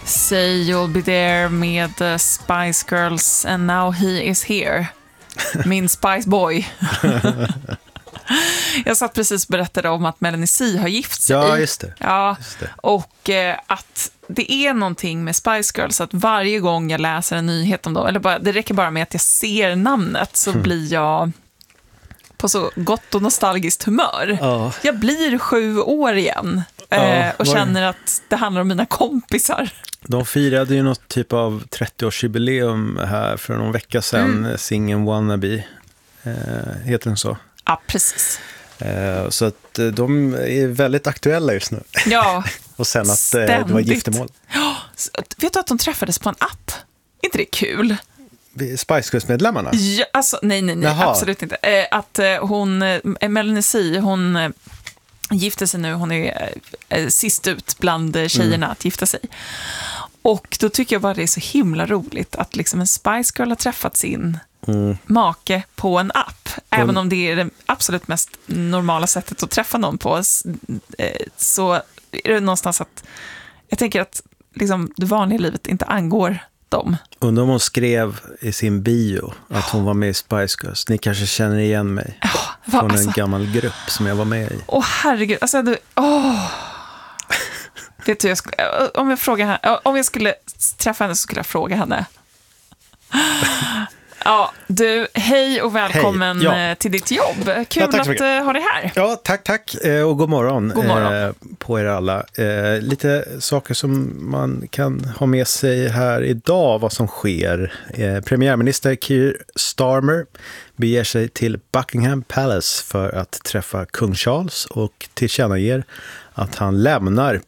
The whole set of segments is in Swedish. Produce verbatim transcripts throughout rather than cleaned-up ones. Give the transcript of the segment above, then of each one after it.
Say You'll Be There med uh, Spice Girls and Now He Is Here. Min Spice Boy. Jag satt precis och berättade om att Melanie C har gift sig. Ja, just det. Ja, just det. Och eh, att det är någonting med Spice Girls att varje gång jag läser en nyhet om dem, eller bara, det räcker bara med att jag ser namnet så mm. blir jag på så gott och nostalgiskt humör. Ja. Jag blir sju år igen eh, ja, och känner att det handlar om mina kompisar. De firade ju något typ av trettioårsjubileum här för någon vecka sedan, mm. Sing and Wannabe, eh, heter den så? Ja, precis. Eh, så att eh, de är väldigt aktuella just nu. Ja, och sen att eh, det var giftermål. Ja, vet du att de träffades på en app? Är inte det kul? Spice Girls-medlemmarna? Ja, alltså, nej, nej, nej, Jaha. absolut inte. Eh, att eh, hon, eh, Melanie C, hon eh, gifter sig nu, hon är eh, sist ut bland eh, tjejerna mm. att gifta sig. Och då tycker jag bara det är så himla roligt att liksom en Spice Girl har träffat sin mm. make på en app. Mm. Även om det är det absolut mest normala sättet att träffa någon på, så är det någonstans att jag tänker att liksom, det vanliga livet inte angår dem. Undrar om hon skrev i sin bio att hon var med i Spice Girls. Ni kanske känner igen mig ja, va, från alltså, en gammal grupp som jag var med i. Åh herregud, alltså du, åh. Vet du, jag skulle, om jag frågar henne, om jag skulle träffa henne så skulle jag fråga henne. Ja, du, hej och välkommen hej. Ja. till ditt jobb. Kul ja, att uh, ha dig här. Ja, tack, tack. Och god morgon, god morgon. Eh, på er alla. Eh, lite saker som man kan ha med sig här idag, vad som sker. Eh, premiärminister Keir Starmer beger sig till Buckingham Palace för att träffa kung Charles och tillkännager att han lämnar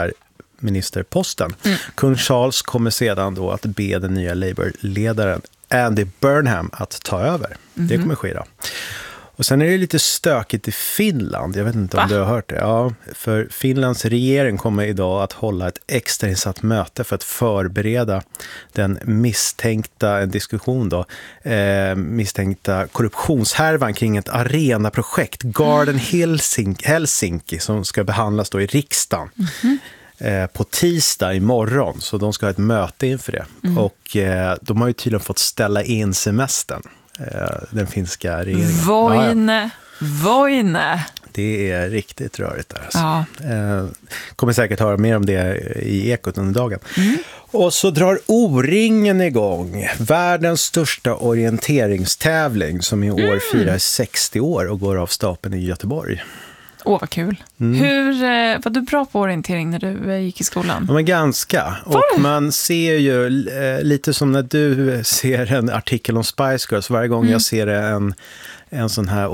premiärministerposten. Mm. Kung Charles kommer sedan då att be den nya Labour-ledaren Andy Burnham att ta över. Mm-hmm. Det kommer ske då. Och sen är det lite stökigt i Finland. Jag vet inte om Va? du har hört det. Ja, för Finlands regering kommer idag att hålla ett extrainsatt möte för att förbereda den misstänkta, en diskussion då, eh, misstänkta korruptionshärvan kring ett arenaprojekt, Garden Helsinki, Helsinki, som ska behandlas då i riksdagen. Mm-hmm. På tisdag imorgon, så de ska ha ett möte inför det. Mm. Och eh, de har ju tydligen fått ställa in semestern, eh, den finska regeringen. Voine, ja, ja. Voine. Det är riktigt rörigt där. Alltså. Ja. Eh, kommer säkert höra mer om det i Ekot under dagen. Mm. Och så drar O-ringen igång, världens största orienteringstävling som i år mm. firar sextio år och går av stapeln i Göteborg. Åh, vad kul. Mm. Hur, var du bra på orientering när du gick i skolan? Ja, men ganska. Och man ser ju lite som när du ser en artikel om Spice Girls. Varje gång mm. jag ser en, en sån här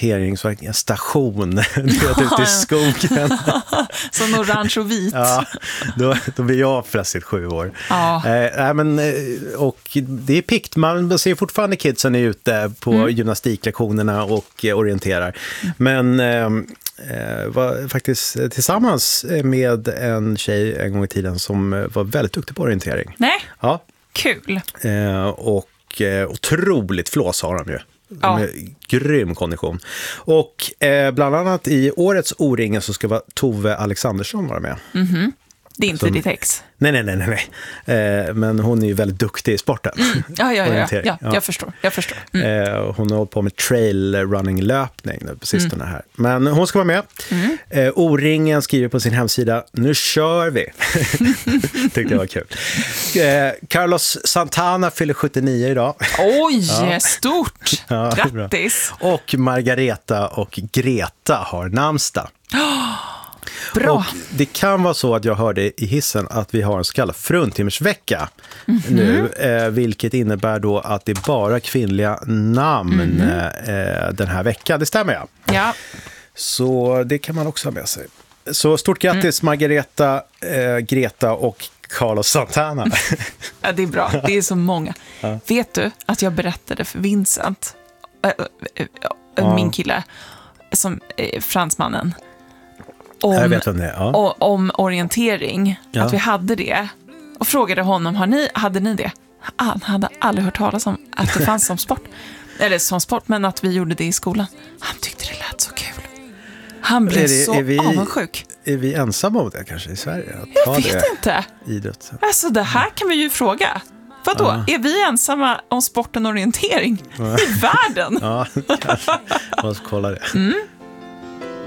orienteringsstation ute i skogen. Som orange och vit. Ja, då, då blir jag plötsligt sju år. Ja. Eh, men, och det är pikt. Man ser fortfarande kidsen är ute på mm. gymnastiklektionerna och eh, orienterar. Men... Eh, Eh, var faktiskt tillsammans med en tjej en gång i tiden som var väldigt duktig på orientering. Nej, ja. Kul. Eh, och eh, otroligt flås har de ju. Ja. Med grym kondition. Och eh, bland annat i årets O-ringen så ska vara Tove Alexandersson vara med. Mhm. Det är inte som, ditt ex. Nej, nej, nej, nej. Eh, men hon är ju väldigt duktig i sporten. Mm. Ja, ja, ja, ja, ja. Jag förstår. Jag förstår. Mm. Eh, hon har hållit på med trail running löpning nu på sistone mm. här. Men hon ska vara med. Mm. Eh, O-ringen skriver på sin hemsida, nu kör vi. Tyckte jag var kul. Eh, Carlos Santana fyller sjuttionio idag. Oj, ja. Stort. Ja, grattis. Och Margareta och Greta har namnsdag. Bra. Och det kan vara så att jag hörde i hissen att vi har en så kallad fruntimmersvecka mm-hmm. nu, eh, vilket innebär då att det är bara kvinnliga namn mm-hmm. eh, den här veckan. Det stämmer ja. Ja. Så det kan man också ha med sig. Så stort grattis mm. Margareta, eh, Greta och Carlos Santana. Ja, det är bra. Det är så många. Ja. Vet du att jag berättade för Vincent, äh, äh, äh, min kille, som äh, fransmannen, Om, jag vet vem det är, ja. om orientering, ja. Att vi hade det, och frågade honom, har ni, hade ni det? Han hade aldrig hört talas om att det fanns som sport, eller som sport, men att vi gjorde det i skolan. Han tyckte det lät så kul. Han blev det, så är vi, avundsjuk. är vi ensamma om det kanske i Sverige? Att Jag ha vet det inte. Idrotten. Alltså det här kan vi ju fråga. Vadå? Ja. Är vi ensamma om sporten orientering ja. i världen? Ja, kanske. Låt oss kolla det. Mm.